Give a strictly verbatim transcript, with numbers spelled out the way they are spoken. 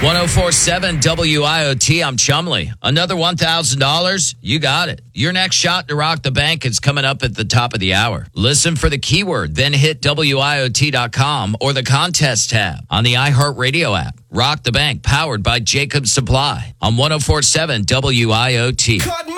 ten forty-seven W I O T, I'm Chumley. Another one thousand dollars? You got it. Your next shot to rock the bank is coming up at the top of the hour. Listen for the keyword, then hit W I O T dot com or the contest tab on the iHeartRadio app. Rock the Bank, powered by Jacobs Supply on ten forty-seven W I O T.